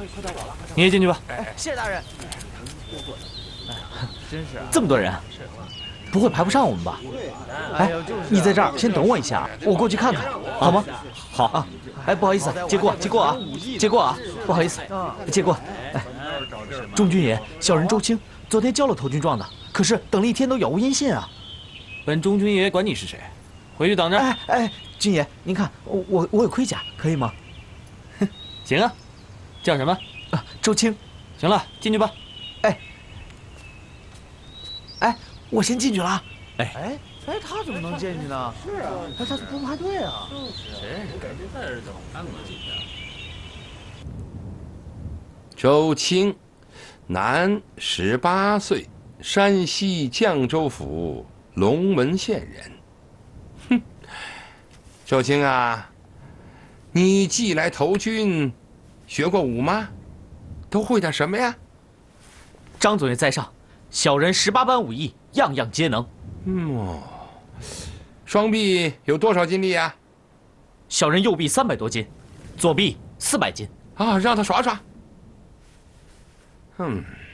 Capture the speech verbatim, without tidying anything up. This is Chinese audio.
你也进去吧。 哎，谢谢大人。真是这么多人，不会排不上我们吧？哎，你在这儿先等我一下，我过去看看，好吗？好啊。哎，不好意思，借过借过啊，借过啊，不好意思，借过。哎，中军爷，小人周青，昨天交了投军状的，可是等了一天都杳无音信啊。 本中军爷管你是谁，回去等着。 哎哎，军爷，您看我我我有盔甲，可以吗？ 行啊，叫什么？ 啊，周青。 行了，进去吧。 哎，哎，我先进去了。 哎哎哎，他怎么能进去呢？是啊，他他不排队啊。 谁感觉在这等看过几天？ 周青，男，十八岁，山西绛州府龙门县人。哼，周青啊，你既来投军，学过武吗？都会点什么呀？ 张总爷在上，小人十八般武艺，样样皆能。 嗯哦，双臂有多少斤力呀？ 小人右臂三百多斤，左臂四百斤。 啊，让他耍耍。嗯。